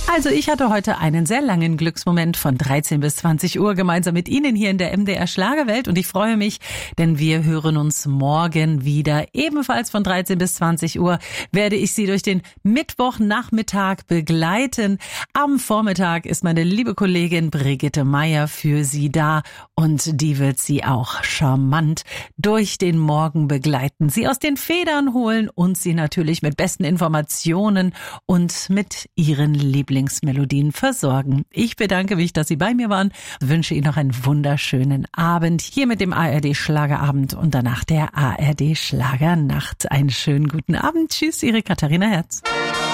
Also ich hatte heute einen sehr langen Glücksmoment von 13 bis 20 Uhr gemeinsam mit Ihnen hier in der MDR Schlagerwelt und ich freue mich, denn wir hören uns morgen wieder. Ebenfalls von 13 bis 20 Uhr werde ich Sie durch den Mittwochnachmittag begleiten. Am Vormittag ist meine liebe Kollegin Brigitte Meier für Sie da und die wird Sie auch charmant durch den Morgen begleiten, Sie aus den Federn holen und Sie natürlich mit besten Informationen und mit Ihren Lieblingsmelodien versorgen. Ich bedanke mich, dass Sie bei mir waren, wünsche Ihnen noch einen wunderschönen Abend hier mit dem ARD Schlagerabend und danach der ARD Schlagernacht. Einen schönen guten Abend. Tschüss, Ihre Katharina Herz.